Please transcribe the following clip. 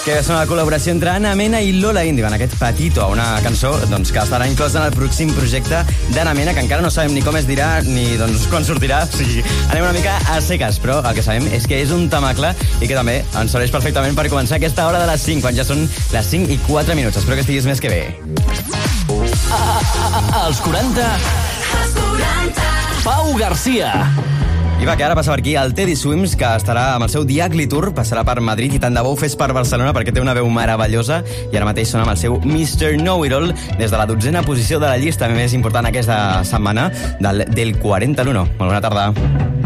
que és una col·laboració entre Ana Mena i Lola Índigo en aquest Patito, una cançó doncs, que estarà inclosa en el pròxim projecte d'Ana Mena, que encara no sabem ni com es dirà ni doncs, quan sortirà. O sigui, anem una mica a seques, però el que sabem és que és un temacle i que també ens serveix perfectament per començar aquesta hora de les 5, quan ja són les 5 i 4 minuts. Espero que estiguis més que bé. Als 40... Pau Garcia. I va, que ara passa per aquí el Teddy Swims, que estarà amb el seu Diagli Tour, passarà per Madrid i tant de bo ho fes per Barcelona perquè té una veu meravellosa i ara mateix sona amb el seu Mr. Know-It-All des de la 12a posició de la llista més important aquesta setmana del 40 l'1. Molt bona tarda.